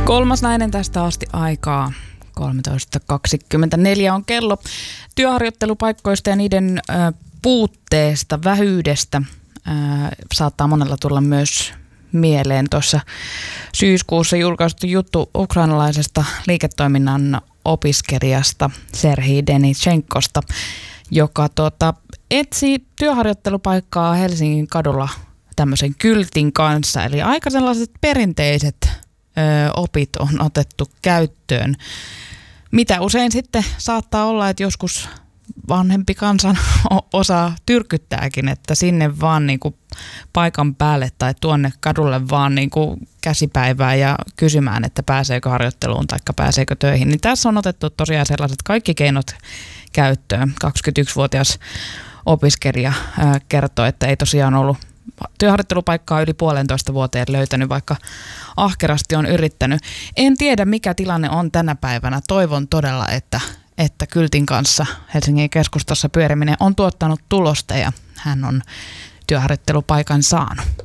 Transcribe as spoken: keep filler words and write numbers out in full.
Kolmas nainen tästä asti aikaa. kolmetoista kaksikymmentäneljä on kello. Työharjoittelupaikkoista ja niiden ö, puutteesta, vähyydestä ö, saattaa monella tulla myös mieleen tuossa syyskuussa julkaistu juttu ukrainalaisesta liiketoiminnan opiskelijasta Serhii Denichenkosta, joka tuota, etsi työharjoittelupaikkaa Helsingin kadulla tämmöisen kyltin kanssa. Eli aika sellaiset perinteiset ö, opit on otettu käyttöön. Mitä usein sitten saattaa olla, että joskus vanhempi kansan osa tyrkyttääkin, että sinne vaan niin kuin paikan päälle tai tuonne kadulle vaan niin kuin käsipäivää ja kysymään, että pääseekö harjoitteluun tai pääseekö töihin. Niin tässä on otettu tosiaan sellaiset kaikki keinot käyttöön. kaksikymmentäyksivuotias opiskelija ää, kertoo, että ei tosiaan ollut työharjoittelupaikkaa yli puolentoista vuoteen löytänyt, vaikka ahkerasti on yrittänyt. En tiedä, mikä tilanne on tänä päivänä. Toivon todella, että, että kyltin kanssa Helsingin keskustassa pyöriminen on tuottanut tulosta ja hän on työharjoittelupaikan saanut.